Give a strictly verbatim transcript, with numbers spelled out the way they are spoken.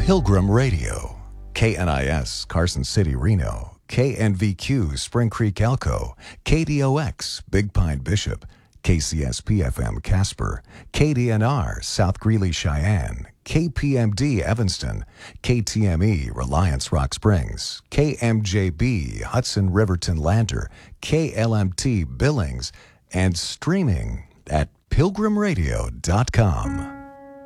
Pilgrim Radio, K N I S Carson City, Reno, K N V Q Spring Creek, Elko, K D O X Big Pine Bishop, K C S P F M Casper, K D N R South Greeley, Cheyenne, K P M D Evanston, K T M E Reliance Rock Springs, K M J B Hudson Riverton Lander, K L M T Billings, and streaming at pilgrim radio dot com.